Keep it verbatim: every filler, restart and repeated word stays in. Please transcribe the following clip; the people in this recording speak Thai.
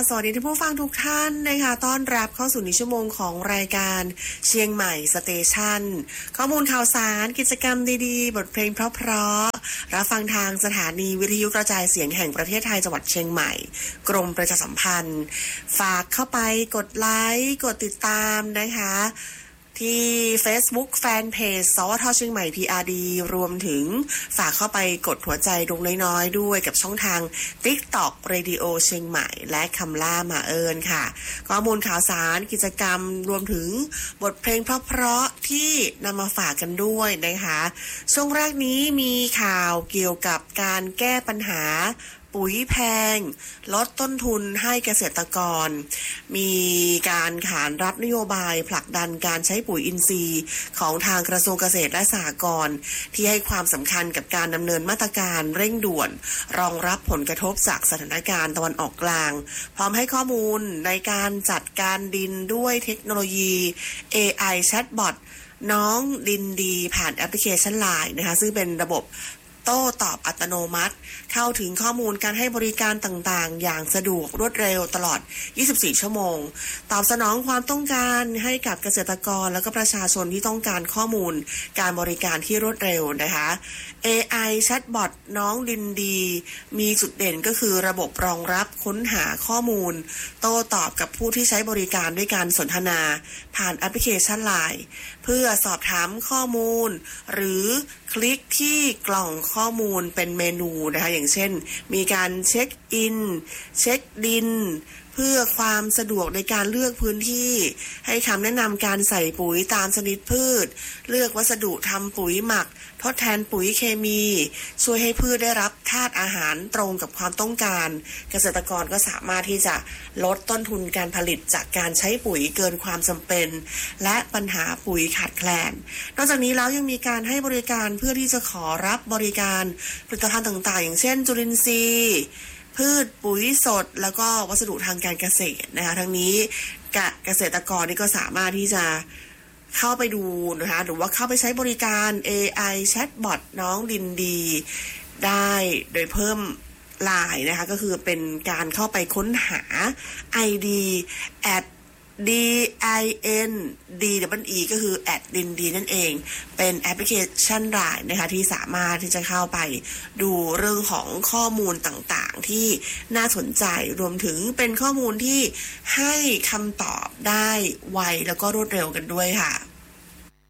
สวัสดีท่านผู้ฟังทุกท่านนะคะต้อนรับเข้าสู่ในชั่วโมงของรายการเชียงใหม่สเตชันข้อมูลข่าวสารกิจกรรมดีๆบทเพลงเพราะๆรับฟังทางสถานีวิทยุกระจายเสียงแห่งประเทศไทยจังหวัดเชียงใหม่กรมประชาสัมพันธ์ฝากเข้าไปกดไลค์กดติดตามนะคะที่ Facebook Fanpage สวทเชียงใหม่ พี อาร์ ดี รวมถึงฝากเข้าไปกดหัวใจดวงน้อยๆด้วยกับช่องทาง TikTok Radio เชียงใหม่และคำล่ามาเอิญค่ะข้อมูลข่าวสารกิจกรรมรวมถึงบทเพลงเพราะๆที่นำมาฝากกันด้วยนะคะช่วงแรกนี้มีข่าวเกี่ยวกับการแก้ปัญหาปุ๋ยแพงลดต้นทุนให้เกษตรกรมีการขานรับนโยบายผลักดันการใช้ปุ๋ยอินทรีย์ของทางกระทรวงเกษตรและสหกรณ์ที่ให้ความสำคัญกับการดำเนินมาตรการเร่งด่วนรองรับผลกระทบจากสถานการณ์ตะวันออกกลางพร้อมให้ข้อมูลในการจัดการดินด้วยเทคโนโลยี เอ ไอ Chatbot น้องดินดีผ่านแอปพลิเคชัน ไลน์ นะคะซึ่งเป็นระบบโต้ตอบอัตโนมัติเข้าถึงข้อมูลการให้บริการต่างๆอย่างสะดวกรวดเร็วตลอดยี่สิบสี่ชั่วโมงตอบสนองความต้องการให้กับเกษตรกรและก็ประชาชนที่ต้องการข้อมูลการบริการที่รวดเร็วนะคะ เอ ไอ Chatbot น้องดินดีมีจุดเด่นก็คือระบบรองรับค้นหาข้อมูลโต้ตอบกับผู้ที่ใช้บริการด้วยการสนทนาผ่านแอปพลิเคชัน ไลน์ เพื่อสอบถามข้อมูลหรือคลิกที่กล่องข้อมูลเป็นเมนูนะคะอย่างเช่นมีการเช็คอินเช็คดินเพื่อความสะดวกในการเลือกพื้นที่ให้คำแนะนำการใส่ปุ๋ยตามชนิดพืชเลือกวัสดุทำปุ๋ยหมักทดแทนปุ๋ยเคมีช่วยให้พืชได้รับธาตุอาหารตรงกับความต้องการเกษตรกรก็สามารถที่จะลดต้นทุนการผลิตจากการใช้ปุ๋ยเกินความจำเป็นและปัญหาปุ๋ยขาดแคลนนอกจากนี้แล้วยังมีการให้บริการเพื่อที่จะขอรับบริการผลิตภัณฑ์ต่างๆอย่างเช่นจุลินทรีย์พืชปุ๋ยสดแล้วก็วัสดุทางการเกษตรนะคะทั้งนี้เกษตรกรนี่ก็สามารถที่จะเข้าไปดูนะคะหรือว่าเข้าไปใช้บริการ เอ ไอ Chatbot น้องดินดีได้โดยเพิ่มไลน์นะคะก็คือเป็นการเข้าไปค้นหา ไอ ดี at ดี ไอ เอ็น ดี ดับเบิล อี ก็คือ แอท ดินดี นั่นเองเป็นแอปพลิเคชัน ไลน์ นะคะที่สามารถที่จะเข้าไปดูเรื่องของข้อมูลต่างๆที่น่าสนใจรวมถึงเป็นข้อมูลที่ให้คำตอบได้ไวแล้วก็รวดเร็วกันด้วยค่ะ